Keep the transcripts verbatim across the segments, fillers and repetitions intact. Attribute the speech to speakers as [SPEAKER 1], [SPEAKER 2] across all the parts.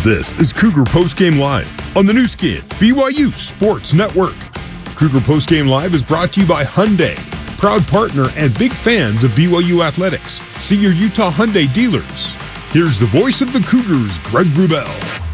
[SPEAKER 1] This is Cougar Postgame Live on the new skin, B Y U Sports Network. Cougar Postgame Live is brought to you by Hyundai, proud partner and big fans of B Y U athletics. See your Utah Hyundai dealers. Here's the voice of the Cougars, Greg Wrubell.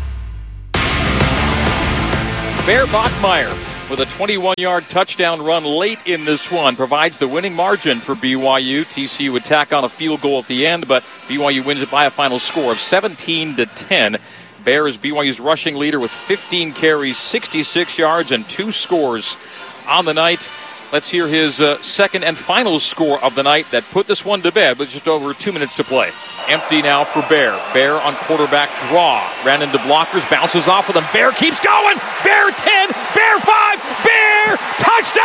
[SPEAKER 2] Bear Bachmeier with a twenty-one-yard touchdown run late in this one provides the winning margin for B Y U. T C U would tack on a field goal at the end, but B Y U wins it by a final score of seventeen to ten. Bear is B Y U's rushing leader with fifteen carries, sixty-six yards, and two scores on the night. Let's hear his uh, second and final score of the night that put this one to bed with just over two minutes to play. Empty now for Bear. Bear on quarterback draw. Ran into blockers, bounces off of them. Bear keeps going. Bear ten, Bear five, Bear touchdown!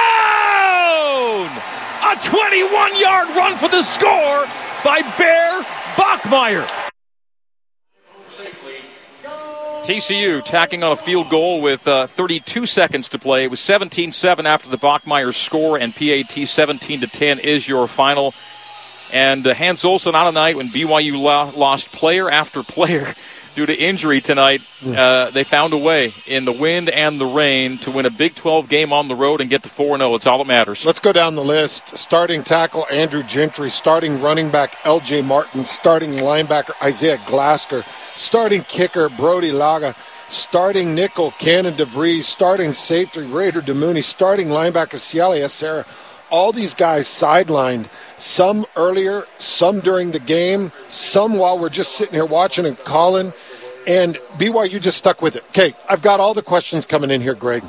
[SPEAKER 2] A twenty-one-yard run for the score by Bear Bachmeier. T C U tacking on a field goal with uh, thirty-two seconds to play. It was seventeen seven after the Bachmeier score, and P A T seventeen to ten is your final. And uh, Hans Olsen on a night when B Y U lo- lost player after player due to injury tonight. Uh, they found a way in the wind and the rain to win a Big twelve game on the road and get to four and oh. It's all that matters.
[SPEAKER 3] Let's go down the list. Starting tackle, Andrew Gentry. Starting running back, L J Martin. Starting linebacker, Isaiah Glasker. Starting kicker, Brody Laga. Starting nickel, Cannon DeVries. Starting safety, Raider DeMooney. Starting linebacker, Siale Essera. All these guys sidelined, some earlier, some during the game, some while we're just sitting here watching and calling, and B Y U just stuck with it. Okay, I've got all the questions coming in here, Greg.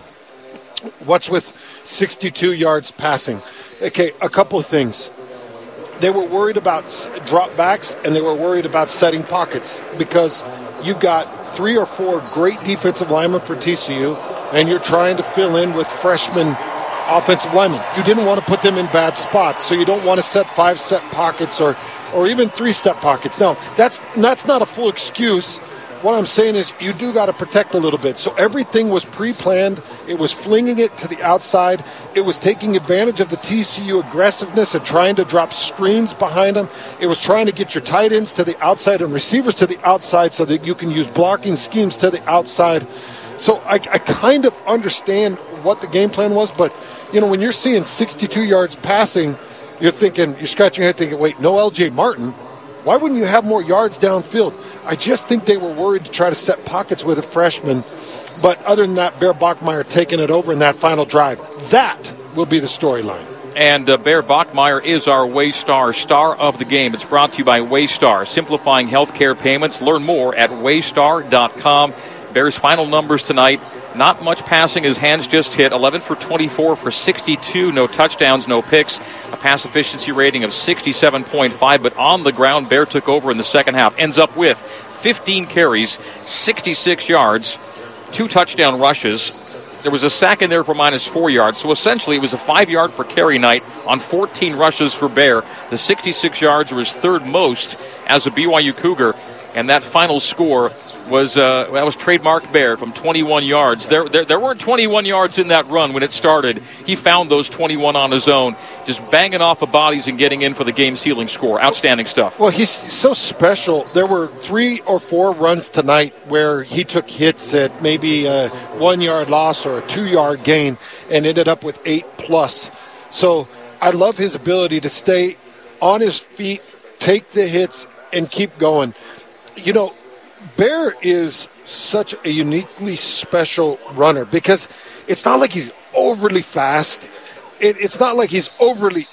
[SPEAKER 3] What's with sixty-two yards passing? Okay, a couple of things. They were worried about drop backs, and they were worried about setting pockets because you've got three or four great defensive linemen for T C U, and you're trying to fill in with freshmen offensive linemen. You didn't want to put them in bad spots, so you don't want to set five set pockets or or even three step pockets. Now, that's that's not a full excuse. What I'm saying is you do got to protect a little bit. So everything was pre-planned. It was flinging it to the outside. It was taking advantage of the T C U aggressiveness and trying to drop screens behind them. It was trying to get your tight ends to the outside and receivers to the outside so that you can use blocking schemes to the outside. So I, I kind of understand what the game plan was, but you know, when you're seeing sixty-two yards passing, you're thinking, you're scratching your head thinking, wait, no L J Martin? Why wouldn't you have more yards downfield? I just think they were worried to try to set pockets with a freshman. But other than that, Bear Bachmeier taking it over in that final drive. That will be the storyline.
[SPEAKER 2] And uh, Bear Bachmeier is our Waystar star of the game. It's brought to you by Waystar, simplifying healthcare payments. Learn more at waystar dot com. Bears' final numbers tonight. Not much passing. His hands just hit. eleven for twenty-four for sixty-two. No touchdowns, no picks. A pass efficiency rating of sixty-seven point five. But on the ground, Bear took over in the second half. Ends up with fifteen carries, sixty-six yards, two touchdown rushes. There was a sack in there for minus four yards. So essentially it was a five-yard per carry night on fourteen rushes for Bear. The sixty-six yards were his third most as a B Y U Cougar. And that final score was uh, that was trademark Bear from twenty-one yards. There, there there weren't twenty-one yards in that run when it started. He found those twenty-one on his own, just banging off of bodies and getting in for the game-sealing score. Outstanding stuff.
[SPEAKER 3] Well, he's so special. There were three or four runs tonight where he took hits at maybe a one-yard loss or a two-yard gain and ended up with eight plus. So I love his ability to stay on his feet, take the hits, and keep going. You know, Bear is such a uniquely special runner because it's not like he's overly fast. It, it's not like he's overly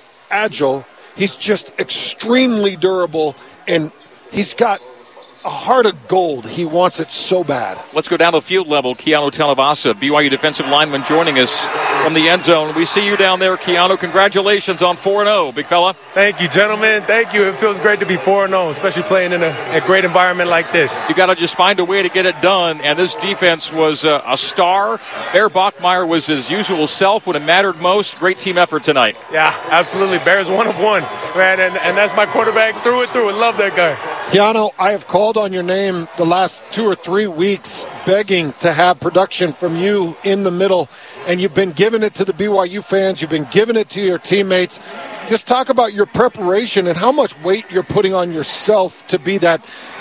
[SPEAKER 3] agile. He's just extremely durable, and he's got a heart of gold. He wants it so bad.
[SPEAKER 2] Let's go down to the field level. Keanu Talavasa, B Y U defensive lineman, joining us from the end zone. We see you down there, Keanu. Congratulations on four and oh, big fella.
[SPEAKER 4] Thank you, gentlemen. Thank you. It feels great to be four and oh, especially playing in a, a great environment like this.
[SPEAKER 2] You got to just find a way to get it done, and this defense was uh, a star. Bear Bachmeier was his usual self when it mattered most. Great team effort tonight.
[SPEAKER 4] Yeah, absolutely. Bear's one of one, man, and, and that's my quarterback through and through. I love that guy.
[SPEAKER 3] Keanu, I have called on your name the last two or three weeks begging to have production from you in the middle, and you've been giving it to the B Y U fans. You've been giving it to your teammates. Just talk about your preparation and how much weight you're putting on yourself to be that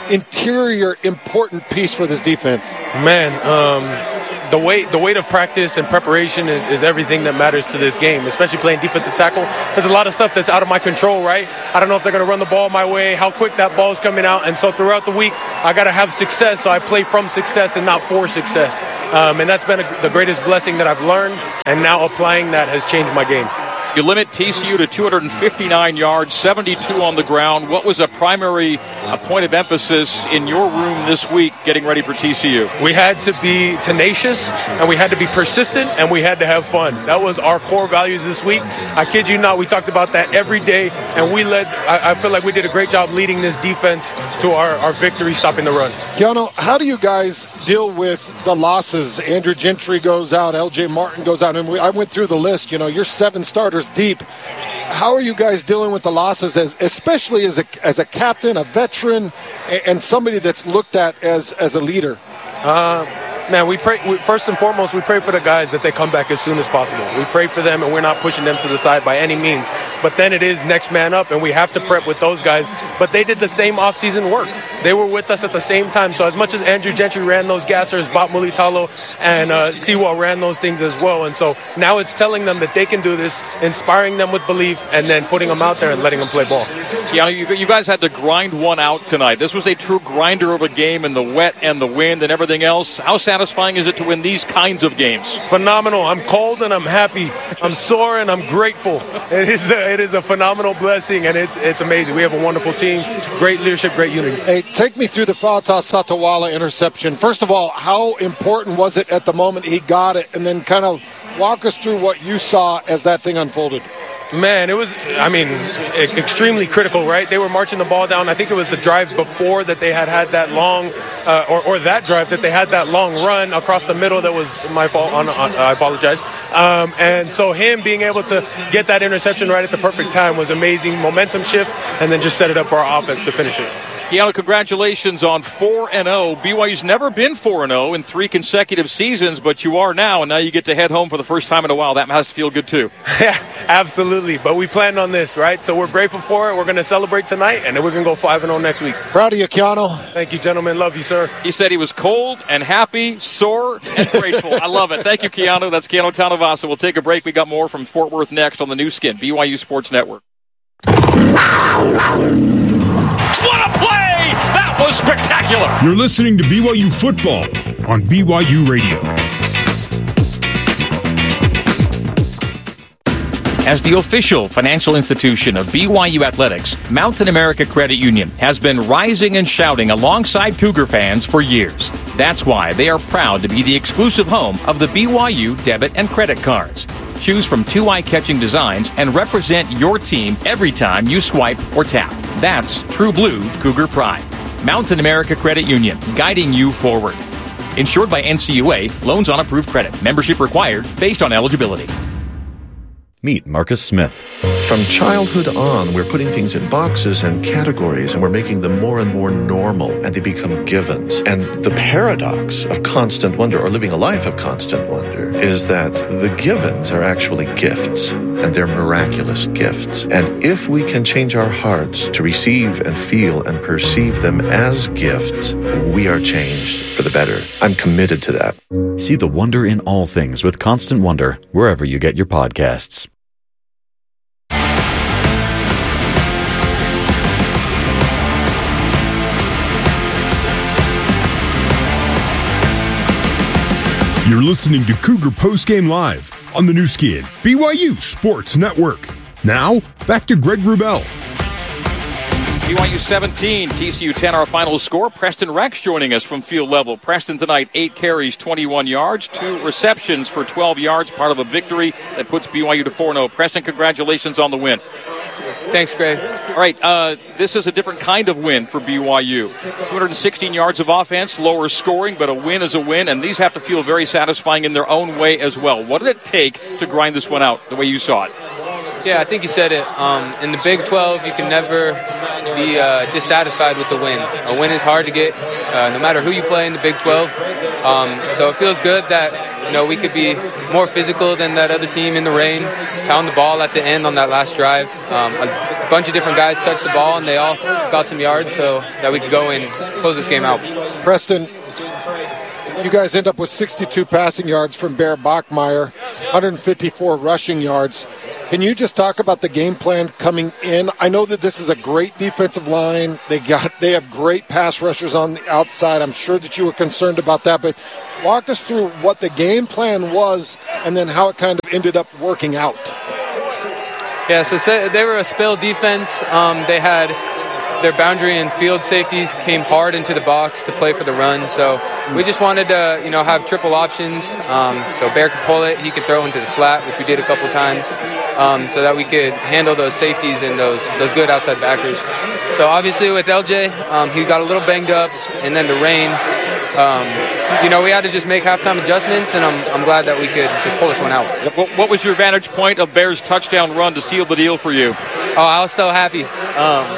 [SPEAKER 3] interior important piece for this defense?
[SPEAKER 4] Man, um, the weight the weight of practice and preparation is, is everything that matters to this game, especially playing defensive tackle. There's a lot of stuff that's out of my control, right? I don't know if they're going to run the ball my way, how quick that ball's coming out. And so throughout the week, I got to have success, so I play from success and not for success. Um, and that's been a, the greatest blessing that I've learned, and now applying that has changed my game.
[SPEAKER 2] You limit T C U to two hundred fifty-nine yards, seventy-two on the ground. What was a primary a point of emphasis in your room this week getting ready for T C U?
[SPEAKER 4] We had to be tenacious, and we had to be persistent, and we had to have fun. That was our core values this week. I kid you not, we talked about that every day, and we led. I, I feel like we did a great job leading this defense to our, our victory, stopping the run.
[SPEAKER 3] Keanu, how do you guys deal with the losses? Andrew Gentry goes out, L J Martin goes out, and we, I went through the list. You know, you're seven starters deep. How are you guys dealing with the losses, as, especially as a as a captain, a veteran, and somebody that's looked at as as a leader?
[SPEAKER 4] Uh, man, we pray. We, first and foremost, we pray for the guys that they come back as soon as possible. We pray for them, and we're not pushing them to the side by any means. But then it is next man up, and we have to prep with those guys. But they did the same offseason work. They were with us at the same time. So as much as Andrew Gentry ran those gassers, Bob Mulitalo and uh, Siwa ran those things as well. And so now it's telling them that they can do this, inspiring them with belief, and then putting them out there and letting them play ball.
[SPEAKER 2] Yeah, you, you guys had to grind one out tonight. This was a true grinder of a game in the wet and the wind and everything else. How satisfying is it to win these kinds of games?
[SPEAKER 4] Phenomenal. I'm cold and I'm happy. I'm sore and I'm grateful. It is a, it is a phenomenal blessing, and it's it's amazing. We have a wonderful team, great leadership, great unity.
[SPEAKER 3] Hey, take me through the Fata Satawala interception. First of all, how important was it at the moment he got it? And then kind of walk us through what you saw as that thing unfolded.
[SPEAKER 4] Man, it was, I mean, extremely critical, right? They were marching the ball down. I think it was the drive before that they had had that long, uh, or, or that drive that they had that long run across the middle. That was my fault. On, on, I apologize. Um, and so him being able to get that interception right at the perfect time was amazing. Momentum shift, and then just set it up for our offense to finish it.
[SPEAKER 2] Keanu, congratulations on four and oh. B Y U's never been four and oh in three consecutive seasons, but you are now, and now you get to head home for the first time in a while. That has to feel good, too.
[SPEAKER 4] Yeah, absolutely. But we planned on this, right? So we're grateful for it. We're going to celebrate tonight, and then we're going to go five and oh next week.
[SPEAKER 3] Proud of you, Keanu.
[SPEAKER 4] Thank you, gentlemen. Love you, sir.
[SPEAKER 2] He said he was cold and happy, sore, and grateful. I love it. Thank you, Keanu. That's Keanu Tanavasa. We'll take a break. We got more from Fort Worth next on the new Skin, B Y U Sports Network.
[SPEAKER 5] What a play! That was spectacular.
[SPEAKER 1] You're listening to B Y U Football on B Y U Radio.
[SPEAKER 2] As the official financial institution of B Y U Athletics, Mountain America Credit Union has been rising and shouting alongside Cougar fans for years. That's why they are proud to be the exclusive home of the B Y U debit and credit cards. Choose from two eye-catching designs and represent your team every time you swipe or tap. That's true blue Cougar pride. Mountain America Credit Union, guiding you forward. Insured by N C U A, loans on approved credit. Membership required based on eligibility.
[SPEAKER 6] Meet Marcus Smith.
[SPEAKER 7] From childhood on, we're putting things in boxes and categories, and we're making them more and more normal, and they become givens. And the paradox of constant wonder, or living a life of constant wonder, is that the givens are actually gifts, and they're miraculous gifts. And if we can change our hearts to receive and feel and perceive them as gifts, we are changed for the better. I'm committed to that.
[SPEAKER 6] See the wonder in all things with Constant Wonder, wherever you get your podcasts.
[SPEAKER 1] You're listening to Cougar Postgame Live on the new Skin, B Y U Sports Network. Now, back to Greg Wrubell.
[SPEAKER 2] B Y U seventeen, T C U ten, our final score. Preston Rex joining us from field level. Preston tonight, eight carries, twenty-one yards, two receptions for twelve yards, part of a victory that puts B Y U to four and oh. Preston, congratulations on the win.
[SPEAKER 8] Thanks, Greg.
[SPEAKER 2] All right, uh, this is a different kind of win for B Y U. two hundred sixteen yards of offense, lower scoring, but a win is a win, and these have to feel very satisfying in their own way as well. What did it take to grind this one out the way you saw it?
[SPEAKER 8] Yeah, I think you said it. Um, in the Big twelve, you can never be uh, dissatisfied with the win. A win is hard to get, uh, no matter who you play in the Big twelve. Um, so it feels good that, you know, we could be more physical than that other team in the rain, pound the ball at the end on that last drive. Um, a bunch of different guys touched the ball, and they all got some yards so that we could go and close this game out.
[SPEAKER 3] Preston, you guys end up with sixty-two passing yards from Bear Bachmeier, one hundred fifty-four rushing yards. Can you just talk about the game plan coming in? I know that this is a great defensive line. They got they have great pass rushers on the outside. I'm sure that you were concerned about that, but walk us through what the game plan was and then how it kind of ended up working out.
[SPEAKER 8] Yeah, so they were a spill defense. Um, they had their boundary and field safeties came hard into the box to play for the run. So we just wanted to, you know, have triple options. Um, so Bear could pull it, he could throw into the flat, which we did a couple times, um, so that we could handle those safeties and those those good outside backers. So obviously with L J, um, he got a little banged up, and then the rain. Um, you know, we had to just make halftime adjustments, and I'm, I'm glad that we could just pull this one out.
[SPEAKER 2] What, what was your vantage point of Bear's touchdown run to seal the deal for you?
[SPEAKER 8] Oh, I was so happy. Um,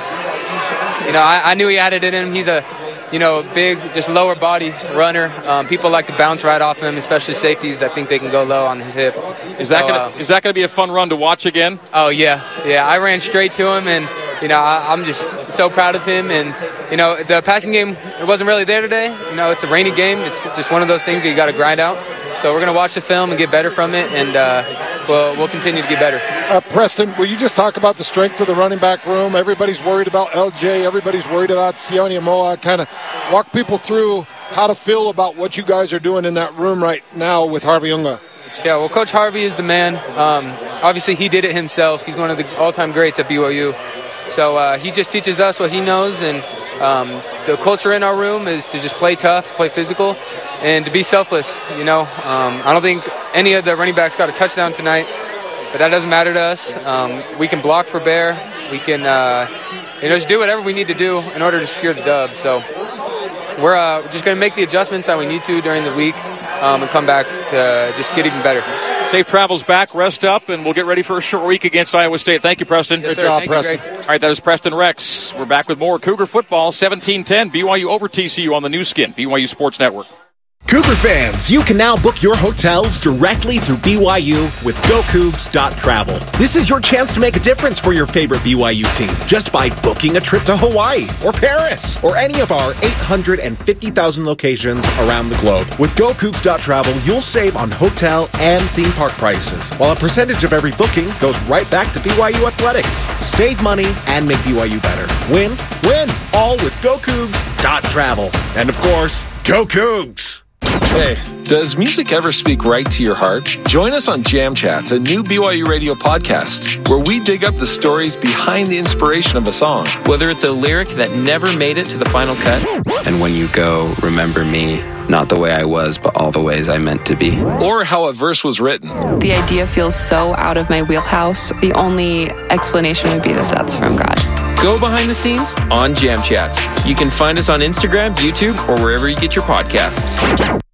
[SPEAKER 8] You know, I, I knew he had it in him. He's a, you know, big, just lower body runner. Um, people like to bounce right off him, especially safeties that think they can go low on his hip.
[SPEAKER 2] Is that
[SPEAKER 8] so,
[SPEAKER 2] gonna
[SPEAKER 8] uh,
[SPEAKER 2] is that gonna be a fun run to watch again?
[SPEAKER 8] Oh yeah, yeah. I ran straight to him, and you know, I, I'm just so proud of him. And you know, the passing game, it wasn't really there today. You know, it's a rainy game. It's just one of those things that you got to grind out. So we're gonna watch the film and get better from it, and uh, we'll we'll continue to get better.
[SPEAKER 3] Uh, Preston, will you just talk about the strength of the running back room? Everybody's worried about L J. Everybody's worried about Sione Moa. Kind of walk people through how to feel about what you guys are doing in that room right now with Harvey Unga.
[SPEAKER 8] Yeah, well, Coach Harvey is the man. Um, obviously, he did it himself. He's one of the all-time greats at B Y U. So uh, he just teaches us what he knows, and um, the culture in our room is to just play tough, to play physical, and to be selfless. You know, um, I don't think any of the running backs got a touchdown tonight, but that doesn't matter to us. Um, we can block for Bear. We can, uh, you know, just do whatever we need to do in order to secure the dub. So we're uh, just going to make the adjustments that we need to during the week um, and come back to just get even better.
[SPEAKER 2] Safe travels back, rest up, and we'll get ready for a short week against Iowa State. Thank you, Preston.
[SPEAKER 8] Yes,
[SPEAKER 3] Good
[SPEAKER 8] sir.
[SPEAKER 3] job,
[SPEAKER 8] Thank
[SPEAKER 3] Preston.
[SPEAKER 8] You,
[SPEAKER 2] All right, that is Preston Rex. We're back with more Cougar football, seventeen ten, B Y U over T C U on the new skin, B Y U Sports Network.
[SPEAKER 9] Cougar fans, you can now book your hotels directly through B Y U with go cougs dot travel. This is your chance to make a difference for your favorite B Y U team just by booking a trip to Hawaii or Paris or any of our eight hundred fifty thousand locations around the globe. With go cougs dot travel, you'll save on hotel and theme park prices, while a percentage of every booking goes right back to B Y U athletics. Save money and make B Y U better. Win, win, all with go cougs dot travel. And of course, go Cougs!
[SPEAKER 10] Hey, does music ever speak right to your heart? Join us on Jam Chats, a new B Y U radio podcast, where we dig up the stories behind the inspiration of a song.
[SPEAKER 11] Whether it's a lyric that never made it to the final cut.
[SPEAKER 12] And when you go, remember me, not the way I was, but all the ways I meant to be.
[SPEAKER 10] Or how a verse was written.
[SPEAKER 13] The idea feels so out of my wheelhouse. The only explanation would be that that's from God.
[SPEAKER 11] Go behind the scenes on Jam Chats. You can find us on Instagram, YouTube, or wherever you get your podcasts.